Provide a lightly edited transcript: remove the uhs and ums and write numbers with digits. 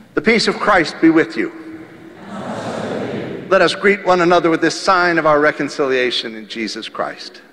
The peace of Christ be with you. Let us greet one another with this sign of our reconciliation in Jesus Christ.